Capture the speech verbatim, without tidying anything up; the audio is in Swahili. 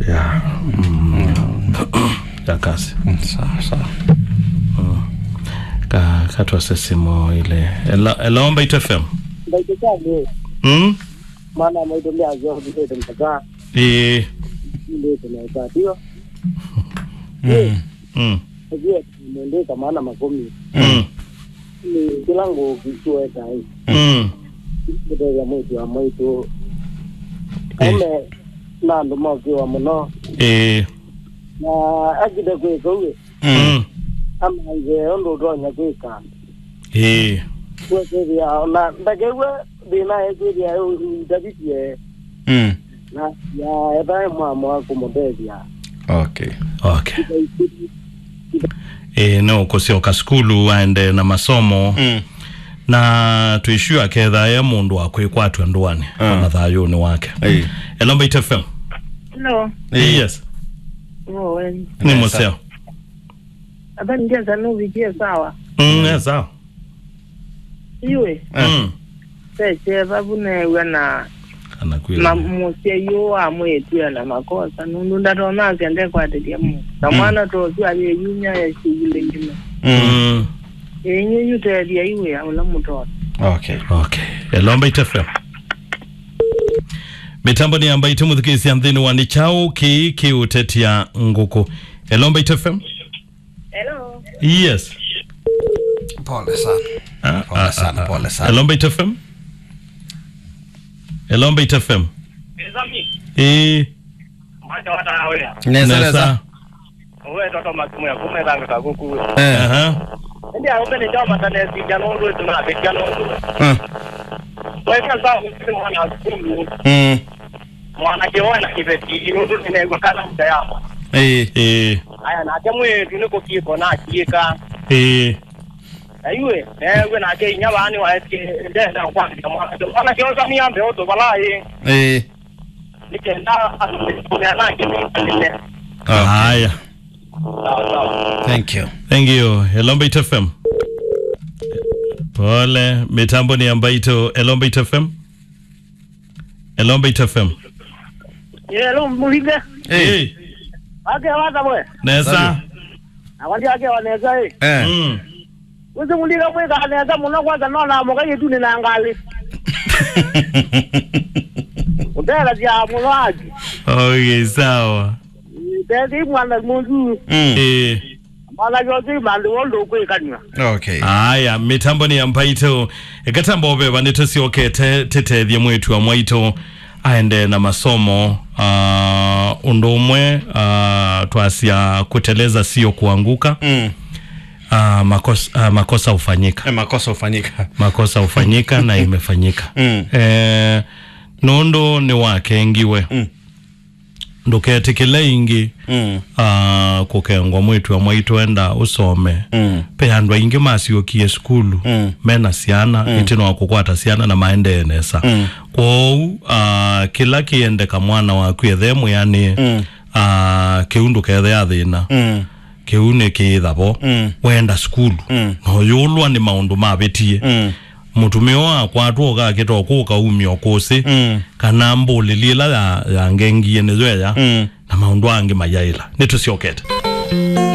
ya mm. ya kasi sawa sawa ka katwa sesimo ile elomba itafem ndakekane mm mana maido ya zo bide mtaga eh ndio tunaita dio mm mm ndio ndio kama na makomi mm ni kilango kichwa dai mm ndio ya mtu ya mtu ame na ndo mwa muno eh na agide kwe kowe mm amange ondo donya kweka eh kwa sababu na ndagewe dina ejeria dabitie mm na ya eba mwa mwa kumobedia okay okay eh no kosio ka skulu aende na masomo mm na tuishua kedha ya mundu akwikwatwa ndwani na thayo ni wake eh elomba itafem no yes oh when ni moseo abani ndia zanu vikie sawa mm yes sawa iwe mm sese babu na wana kana kweli mamusie yo amwetu na makosa nundu ndatona kende kwa tedia mu na mwana to si ali yunya ya shigile ngine mm yenye yute dia iwe ya ula mtoto okay okay elomba itafem mitambo ni ambayo tumudhikisi anthini wani chao ki ki utetia nguku elomba itafem hello yes pole sana pole sana pole sana elomba itafem elomba itafem Ezami. eh Mwacha wata awea. neza neza Uwe toto makumu ya kume danga kakuku. eh aha Ndi ya upe ni jama tane si jano ndo tuna be jano ndo. mm Wewe kasa usi mwana asimu. mm Mwana kiona kibeti ndo tune kala mtayama. eh eh Aya na temwe tuniko kiko na kika. eh Aywe, eh we na ke nyabani wa eske ndenda kwa mwana. Mwana kioza miambe oto balai. eh Nikenda atumeona na kile. haya thank you thank you elomba itafem pole mitambo ni ambayo elomba itafem elomba itafem yelo muliga eh ake wata bwe nesa awandi ake waneza eh eh mm uze muliga bwe kaneza muno kwanza nona moga yetu ni nangali udela ya mulwaji okay sawa dedi mwana mundu mm eh mwana yote mandi wondo kwe kanwa okay haya mitambo ni ambayo ekatambo beba nitosyoke tetethie mwetu wa mwaito aende na masomo uh, undumwe uh, twasia kuteleza sio kuanguka mm uh, makosa uh, makosa ufanyika eh makosa ufanyika makosa ufanyika na imefanyika mm eh nondo ni wake ngiwe mm nduketikile ingi mm ah uh, kukengwa mwitu wa mwitu enda usome mm peandwa ingi masiokie skulu mm. mena siana mm. itino wakukwata siana na maende enesa mm. kwa uh, kila kiende kamwana wa kwethemu yani mm. uh, kiundu kethe athina mm. kiune kiithabo mm. wenda skulu mm. no yulwa ni maundu mabetie mm. mutumio wa kwatwo ga kitoko ka umio kusi mm. kana mbulilila ya, ya ngengie nezo ya mm. na maundu ange mayaila nitusiokete